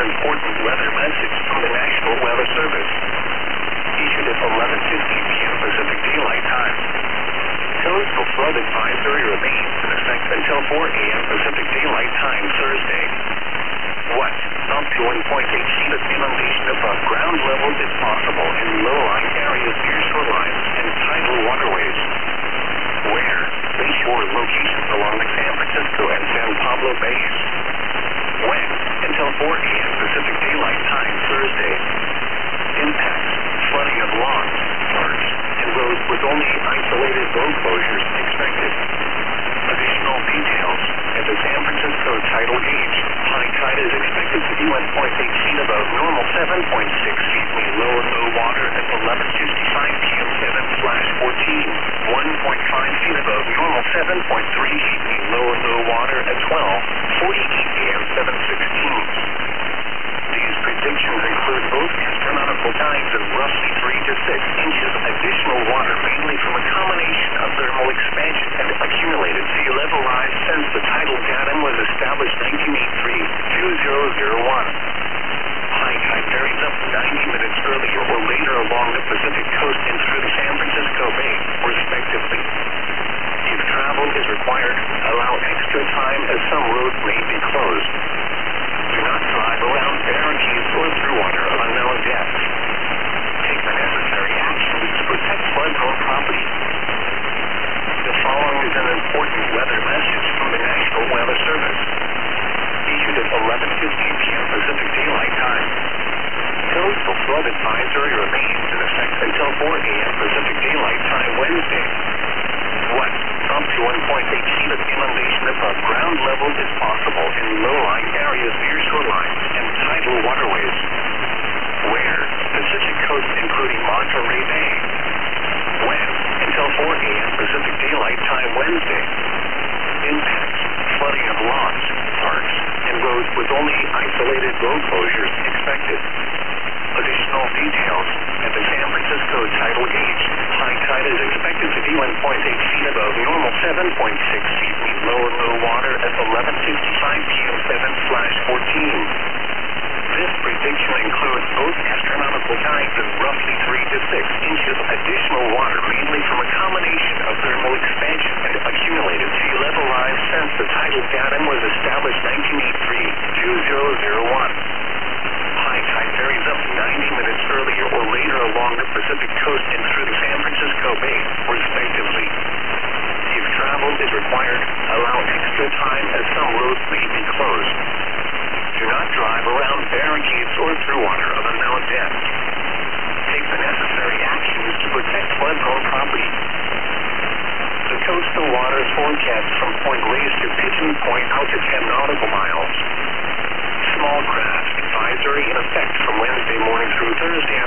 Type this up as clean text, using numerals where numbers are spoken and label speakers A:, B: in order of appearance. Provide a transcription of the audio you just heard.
A: important weather message from the National Weather Service. Issued at 11:50 p.m. Pacific Daylight Time. Coastal flood advisory remains in effect until 4 a.m. Pacific Daylight Time Thursday. What? Up to 1.8 feet of inundation above ground level is possible in low-lying areas near shorelines and tidal waterways. Where? Bayshore locations along the San Francisco and San Pablo Bays. When? Until 4 a.m. Pacific Daylight Time Thursday. Impacts: flooding of lawns, parks, and roads with only isolated road closures expected. Additional details: at the San Francisco tidal gauge, high tide is expected to be 1.8 feet above normal, 7.6 feet mean low water at 11:55 p.m. 7/14, 1.5 feet above normal, 7.3 feet mean low water at 12:48 a.m. 7/16. These predictions include both astronomical tides of roughly 3 to 6 inches of additional water, mainly from a combination of thermal expansion and accumulated sea level rise since the tidal datum was established 1983-2001. High tide varies up to 90 minutes earlier or later along the Pacific coast and through the San Francisco Bay, respectively. If travel is required, allow extra time as some roads may be closed. Do not drive around barricades or through water of unknown depth. Take the necessary actions to protect flood-prone property. The following is an important weather message from the National Weather Service. Issued at 11:50 p.m. Pacific Daylight Time. Coastal flood advisory remains in effect until 4 a.m. Pacific Daylight Time Wednesday. What? Up to 1.8 feet of inundation above ground level is possible in low-lying areas near shorelines and tidal waterways. Where? Pacific coast including Monterey Bay. When? Until 4 a.m. Pacific Daylight Time Wednesday. Impacts: flooding of lawns, parks, and roads with only isolated road closures expected. Additional details: at the San Francisco tidal gauge, high tide is expected to be 1.8 feet above normal, 7.6 feet mean low water at 11:55 p.m. 7/14. This prediction includes both astronomical tides of roughly 3 to 6 inches of additional water, mainly from a combination of thermal expansion and accumulated sea level rise since the tidal datum was established 1983-2001. High tide varies up to 90 minutes earlier or later along the Pacific coast and through the San Francisco Bay, respectively. If travel is required, allow extra time as some roads may be closed. Do not drive around barricades or through water of unknown depth. Take the necessary actions to protect flood-prone property. The coastal waters forecast from Point Reyes to Pigeon Point out to 10 nautical miles. Small craft advisory in effect from Wednesday morning through Thursday